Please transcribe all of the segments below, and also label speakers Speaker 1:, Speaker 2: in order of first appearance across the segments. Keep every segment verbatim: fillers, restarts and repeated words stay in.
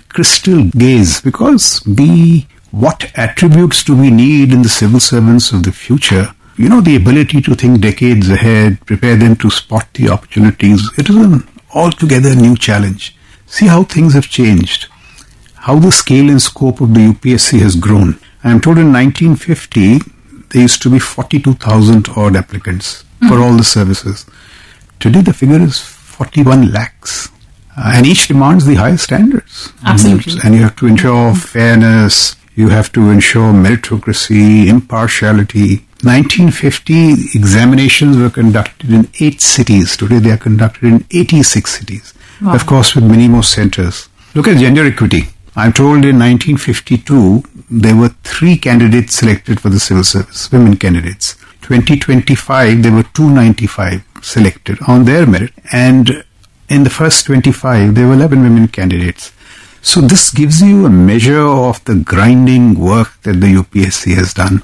Speaker 1: crystal gaze, because we, what attributes do we need in the civil servants of the future? You know, the ability to think decades ahead, prepare them to spot the opportunities. It is an altogether new challenge. See how things have changed, how the scale and scope of the U P S C has grown. I am told in nineteen fifty, there used to be forty-two thousand odd applicants mm-hmm. for all the services. Today the figure is forty-one lakhs. Uh, and each demands the highest standards.
Speaker 2: Absolutely.
Speaker 1: And you have to ensure fairness, you have to ensure meritocracy, impartiality. nineteen fifty examinations were conducted in eight cities. Today they are conducted in eighty-six cities. Wow. Of course, with many more centers. Look at gender equity. I'm told in nineteen fifty-two, there were three candidates selected for the civil service, women candidates. twenty twenty-five, there were two hundred ninety-five selected on their merit. And in the first twenty-five, there were eleven women candidates. So this gives you a measure of the grinding work that the U P S C has done,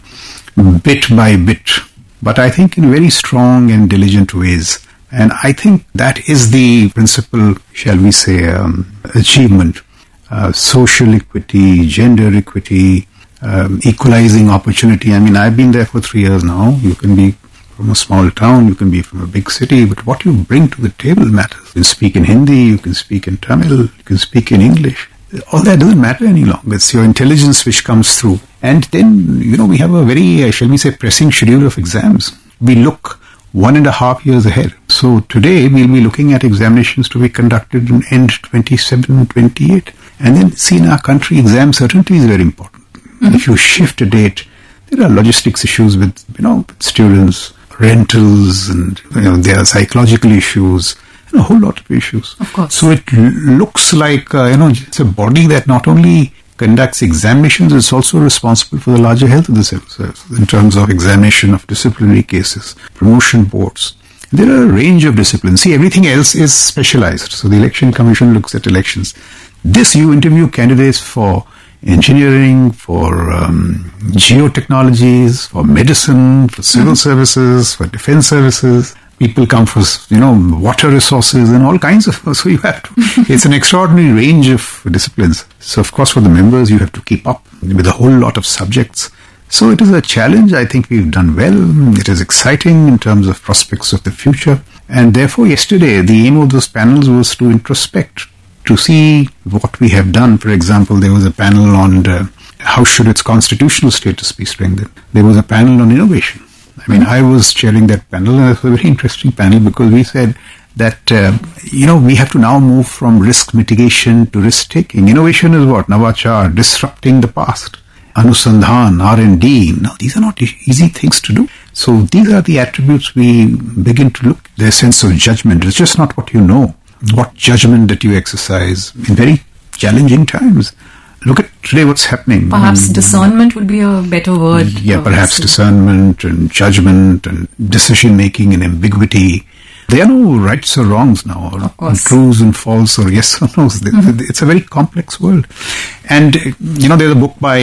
Speaker 1: bit by bit, but I think in very strong and diligent ways. And I think that is the principal, shall we say, um, achievement. Uh, social equity, gender equity, um, equalizing opportunity. I mean, I've been there for three years now. You can be from a small town, you can be from a big city, but what you bring to the table matters. You can speak in Hindi, you can speak in Tamil, you can speak in English. All that doesn't matter any longer. It's your intelligence which comes through. And then, you know, we have a very, uh, shall we say, pressing schedule of exams. We look one and a half years ahead. So today we'll be looking at examinations to be conducted in end twenty-seven, twenty-eight. And then, see, in our country, exam certainty is very important. Mm-hmm. If you shift a date, there are logistics issues with, you know, with students, rentals, and, you know, there are psychological issues, and a whole lot of issues.
Speaker 2: Of course.
Speaker 1: So it l- looks like, uh, you know, it's a body that not only conducts examinations, it's also responsible for the larger health of the civil service in terms of examination of disciplinary cases, promotion boards. There are a range of disciplines. See, everything else is specialized. So the Election Commission looks at elections. This, you interview candidates for engineering, for um, geotechnologies, for medicine, for civil mm-hmm. services, for defense services. People come for, you know, water resources and all kinds of, so you have to, it's an extraordinary range of disciplines. So of course for the members, you have to keep up with a whole lot of subjects. So it is a challenge. I think we've done well. It is exciting in terms of prospects of the future. And therefore yesterday, the aim of those panels was to introspect, to see what we have done. For example, there was a panel on uh, how should its constitutional status be strengthened. There was a panel on innovation. I mean, I was chairing that panel, and it was a very interesting panel because we said that, uh, you know, we have to now move from risk mitigation to risk taking. Innovation is what? Navachar, disrupting the past. Anusandhan, R and D. Now, these are not easy things to do. So these are the attributes we begin to look. Their sense of judgment. It's just not what you know. What judgment that you exercise in very challenging times. Look at today what's happening.
Speaker 2: Perhaps um, discernment would be a better word.
Speaker 1: Yeah, perhaps discernment and judgment and decision-making and ambiguity. There are no rights or wrongs now, or truths and false or yes or no's. Mm-hmm. It's a very complex world. And, you know, there's a book by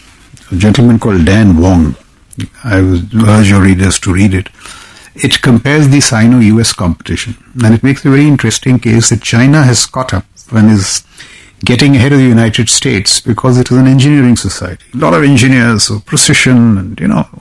Speaker 1: a gentleman called Dan Wong. I would urge your readers to read it. It compares the Sino-U S competition, and it makes a very interesting case that China has caught up and is getting ahead of the United States because it is an engineering society. A lot of engineers, so precision, and, you know,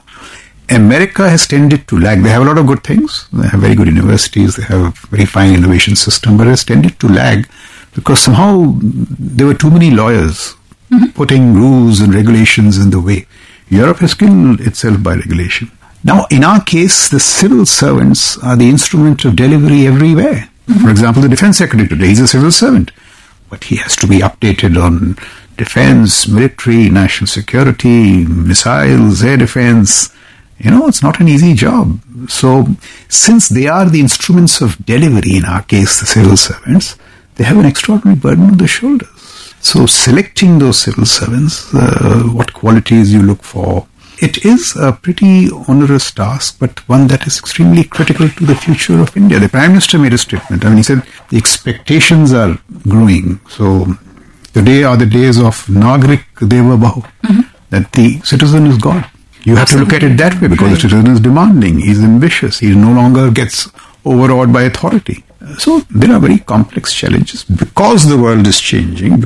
Speaker 1: America has tended to lag. They have a lot of good things. They have very good universities. They have a very fine innovation system, but it has tended to lag because somehow there were too many lawyers mm-hmm. putting rules and regulations in the way. Europe has killed itself by regulation. Now, in our case, the civil servants are the instrument of delivery everywhere. Mm-hmm. For example, the defense secretary today, he's a civil servant, but he has to be updated on defense, military, national security, missiles, air defense. You know, it's not an easy job. So, since they are the instruments of delivery, in our case, the civil servants, they have an extraordinary burden on their shoulders. So, selecting those civil servants, uh, what qualities you look for, it is a pretty onerous task, but one that is extremely critical to the future of India. The Prime Minister made a statement. I mean, he said the expectations are growing. So today are the days of Nagrik Deva Bahu, mm-hmm. that the citizen is God. You have Absolutely. to look at it that way because right. the citizen is demanding. He's ambitious. He no longer gets overawed by authority. So there are very complex challenges because the world is changing.